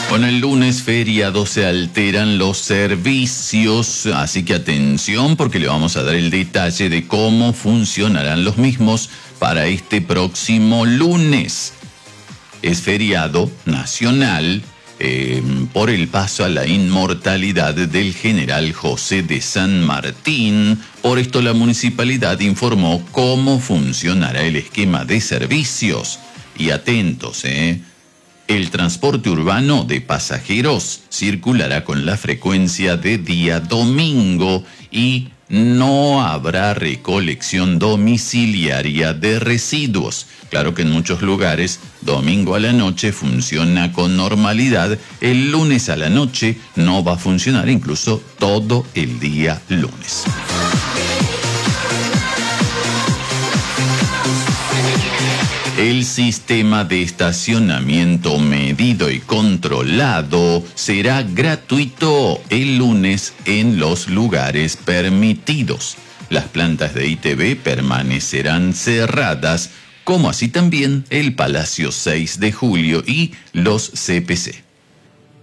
Con el lunes feriado se alteran los servicios, así que atención porque le vamos a dar el detalle de cómo funcionarán los mismos para este próximo lunes. Es feriado nacional por el paso a la inmortalidad del general José de San Martín. Por esto la municipalidad informó cómo funcionará el esquema de servicios. Y atentos, el transporte urbano de pasajeros circulará con la frecuencia de día domingo y no habrá recolección domiciliaria de residuos. Claro que en muchos lugares, domingo a la noche funciona con normalidad, el lunes a la noche no va a funcionar, incluso todo el día lunes. El sistema de estacionamiento medido y controlado será gratuito el lunes en los lugares permitidos. Las plantas de ITV permanecerán cerradas, como así también el Palacio 6 de Julio y los CPC.